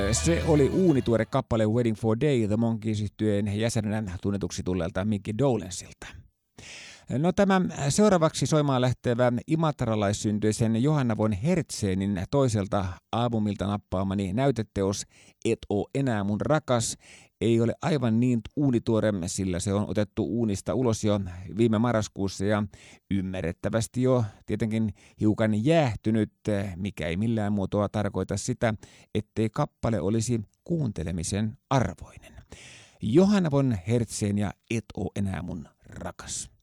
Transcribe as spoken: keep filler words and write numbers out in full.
Se oli uunituore kappale Waiting for Day The Monkees-yhtyeen jäsenenä tunnetuksi tulleelta Mickey Dolensilta. No tämä seuraavaksi soimaan lähtevä imatralaissyntyisen Johanna von Hertzenin toiselta albumilta nappaamani näyteteos Et oo enää mun rakas ei ole aivan niin uunituore, sillä se on otettu uunista ulos jo viime marraskuussa ja ymmärrettävästi jo tietenkin hiukan jäähtynyt, mikä ei millään muotoa tarkoita sitä, ettei kappale olisi kuuntelemisen arvoinen. Johanna von Hertzen ja Et oo enää mun rakas.